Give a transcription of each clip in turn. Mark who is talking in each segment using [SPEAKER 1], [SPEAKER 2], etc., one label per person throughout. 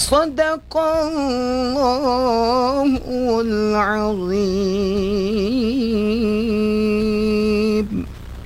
[SPEAKER 1] Sadaqallahul azim.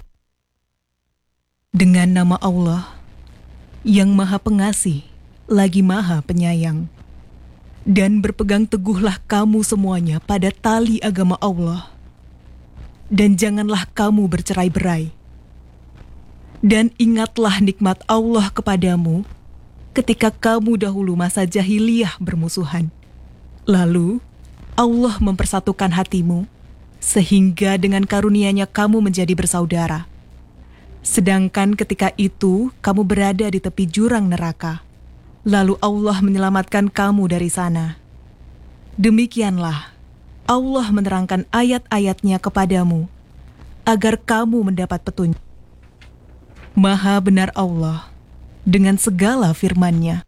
[SPEAKER 2] Dengan nama Allah yang Maha Pengasih lagi Maha Penyayang. Dan berpegang teguhlah kamu semuanya pada tali agama Allah. Dan janganlah kamu bercerai-berai. Dan ingatlah nikmat Allah kepadamu ketika kamu dahulu masa jahiliyah bermusuhan. Lalu Allah mempersatukan hatimu sehingga dengan karunia-Nya kamu menjadi bersaudara. Sedangkan ketika itu kamu berada di tepi jurang neraka. Lalu Allah menyelamatkan kamu dari sana. Demikianlah Allah menerangkan ayat-ayat-Nya kepadamu agar kamu mendapat petunjuk. Maha benar Allah dengan segala firman-Nya.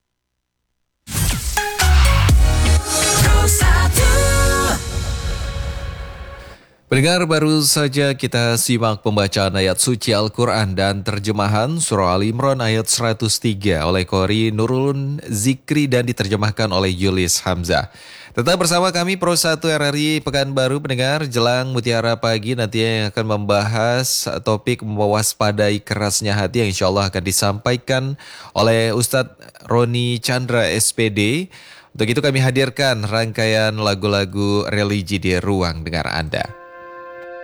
[SPEAKER 3] Pendengar, baru saja kita simak pembacaan ayat suci Al-Quran dan terjemahan Surah Al Imran ayat 103 oleh Qori Nurul Zikri dan diterjemahkan oleh Yulis Hamzah. Tetap bersama kami Pro 1 RRI Pekanbaru, pendengar. Jelang Mutiara Pagi nanti yang akan membahas topik mewaspadai kerasnya hati yang insya Allah akan disampaikan oleh Ustadz Roni Chandra SPD. Untuk itu kami hadirkan rangkaian lagu-lagu religi di ruang dengar Anda.